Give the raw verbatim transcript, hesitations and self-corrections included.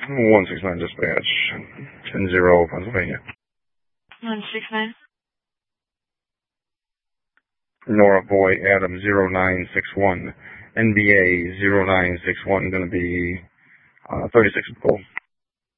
one six nine dispatch, ten zero, Pennsylvania. one six nine. Nora Boy Adam zero nine six one, N B A zero nine six one, going to be uh, thirty-six. Cool.